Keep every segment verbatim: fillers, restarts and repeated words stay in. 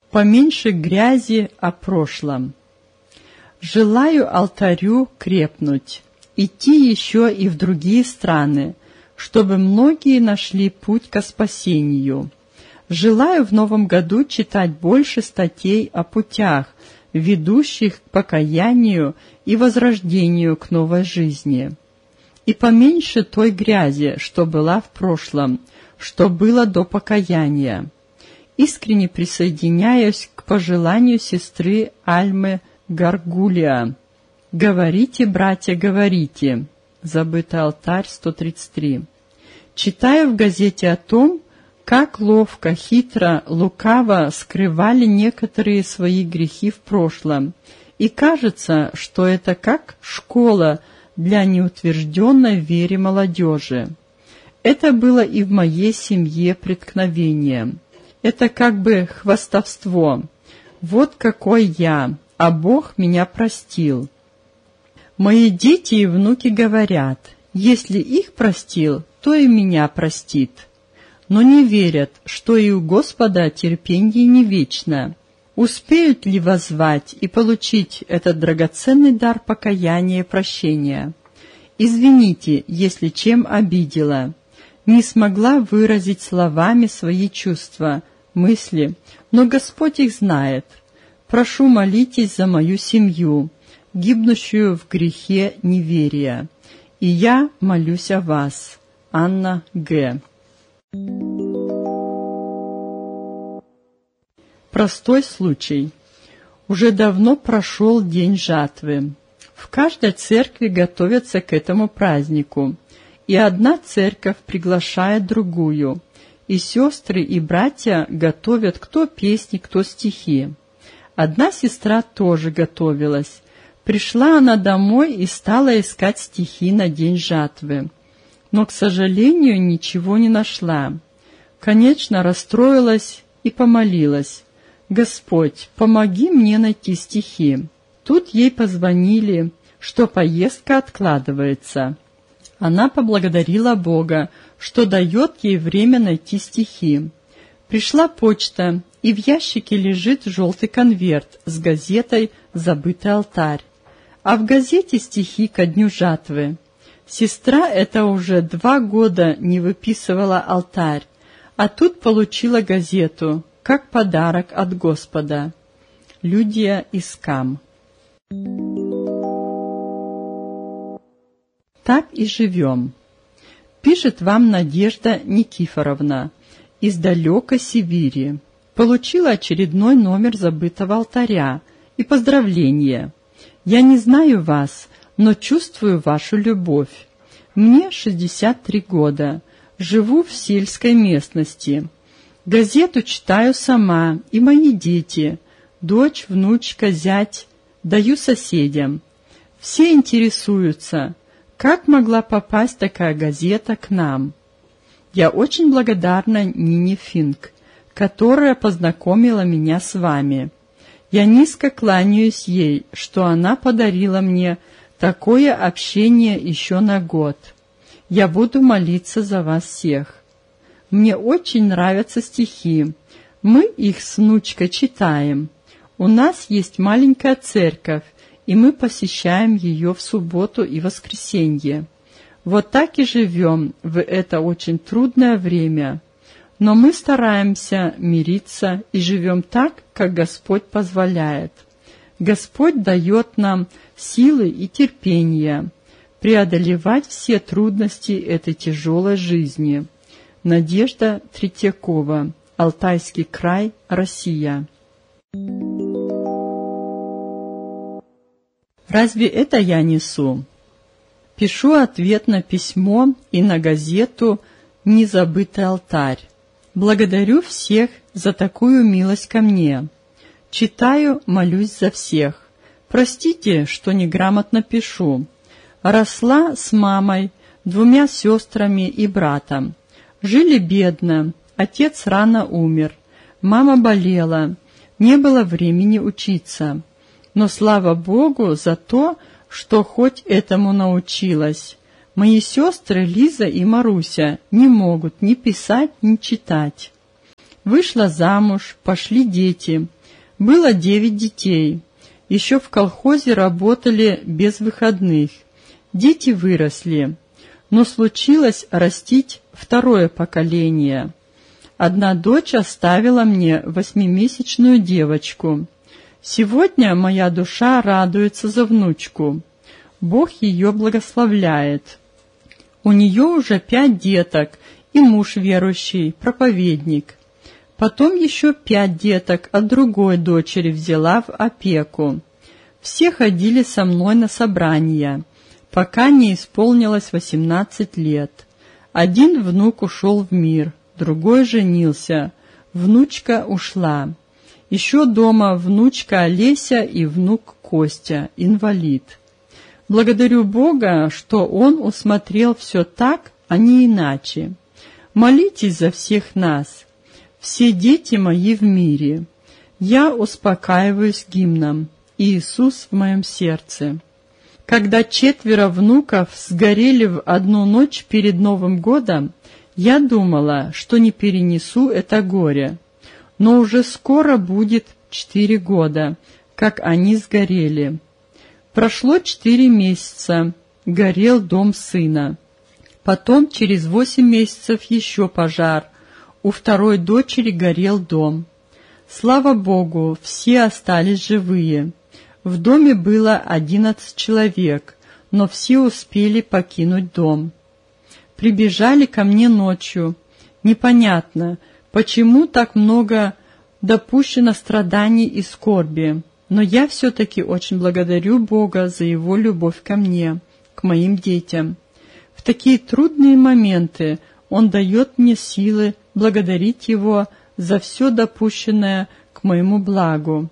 Поменьше грязи о прошлом. Желаю алтарю крепнуть, идти еще и в другие страны, чтобы многие нашли путь ко спасению. Желаю в новом году читать больше статей о путях, ведущих к покаянию и возрождению к новой жизни. И поменьше той грязи, что была в прошлом, что было до покаяния. Искренне присоединяюсь к пожеланию сестры Альмы Гаргулия. «Говорите, братья, говорите». Забытый алтарь, сто тридцать три. Читаю в газете о том, как ловко, хитро, лукаво скрывали некоторые свои грехи в прошлом. И кажется, что это как школа для неутвержденной в вере молодежи. Это было и в моей семье преткновением. Это как бы хвастовство. Вот какой я, а Бог меня простил. Мои дети и внуки говорят, если их простил, то и меня простит. Но не верят, что и у Господа терпенье не вечно. Успеют ли воззвать и получить этот драгоценный дар покаяния и прощения? Извините, если чем обидела. Не смогла выразить словами свои чувства, мысли, но Господь их знает. Прошу, молитесь за мою семью, гибнущую в грехе неверия. И я молюсь о вас. Анна Г. Простой случай. Уже давно прошел день жатвы. В каждой церкви готовятся к этому празднику, и одна церковь приглашает другую, и сестры и братья готовят кто песни, кто стихи. Одна сестра тоже готовилась. Пришла она домой и стала искать стихи на день жатвы, но, к сожалению, ничего не нашла. Конечно, расстроилась и помолилась. «Господь, помоги мне найти стихи». Тут ей позвонили, что поездка откладывается. Она поблагодарила Бога, что дает ей время найти стихи. Пришла почта, и в ящике лежит желтый конверт с газетой «Забытый алтарь». А в газете стихи ко дню жатвы. Сестра эта уже два года не выписывала алтарь, а тут получила газету, как подарок от Господа. Людия из Кам. Так и живем. Пишет вам Надежда Никифоровна из далекой Сибири. Получила очередной номер забытого алтаря и поздравления. Я не знаю вас, но чувствую вашу любовь. Мне шестьдесят три года, живу в сельской местности. Газету читаю сама и мои дети, дочь, внучка, зять, даю соседям. Все интересуются, как могла попасть такая газета к нам. Я очень благодарна Нине Финк, которая познакомила меня с вами. Я низко кланяюсь ей, что она подарила мне такое общение еще на год. Я буду молиться за вас всех. Мне очень нравятся стихи. Мы их с внучкой читаем. У нас есть маленькая церковь, и мы посещаем ее в субботу и воскресенье. Вот так и живем в это очень трудное время. Но мы стараемся мириться и живем так, как Господь позволяет. Господь дает нам силы и терпение преодолевать все трудности этой тяжелой жизни. Надежда Третьякова, Алтайский край, Россия. Разве это я несу? Пишу ответ на письмо и на газету «Незабытый алтарь». Благодарю всех за такую милость ко мне. Читаю, молюсь за всех. Простите, что неграмотно пишу. Росла с мамой, двумя сестрами и братом. Жили бедно, отец рано умер, мама болела, не было времени учиться. Но слава Богу за то, что хоть этому научилась. Мои сестры Лиза и Маруся не могут ни писать, ни читать. Вышла замуж, пошли дети. Было девять детей. Еще в колхозе работали без выходных. Дети выросли, но случилось растить второе поколение. Одна дочь оставила мне восьмимесячную девочку. Сегодня моя душа радуется за внучку. Бог ее благословляет. У нее уже пять деток и муж верующий, проповедник. Потом еще пять деток от другой дочери взяла в опеку. Все ходили со мной на собрания, пока не исполнилось восемнадцать лет. Один внук ушел в мир, другой женился, внучка ушла. Еще дома внучка Олеся и внук Костя, инвалид. Благодарю Бога, что Он усмотрел все так, а не иначе. Молитесь за всех нас. Все дети мои в мире. Я успокаиваюсь гимном «Иисус в моем сердце». Когда четверо внуков сгорели в одну ночь перед Новым годом, я думала, что не перенесу это горе. Но уже скоро будет четыре года, как они сгорели. Прошло четыре месяца, горел дом сына. Потом через восемь месяцев еще пожар. У второй дочери горел дом. Слава Богу, все остались живые. В доме было одиннадцать человек, но все успели покинуть дом. Прибежали ко мне ночью. Непонятно, почему так много допущено страданий и скорби, но я все-таки очень благодарю Бога за Его любовь ко мне, к моим детям. В такие трудные моменты Он дает мне силы благодарить Его за все допущенное к моему благу.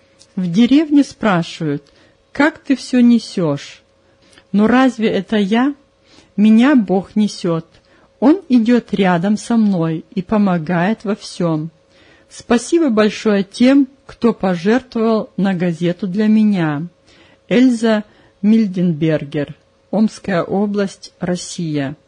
В деревне спрашивают, как ты все несешь? Но разве это я? Меня Бог несет. Он идет рядом со мной и помогает во всем. Спасибо большое тем, кто пожертвовал на газету для меня. Эльза Мильденбергер, Омская область, Россия.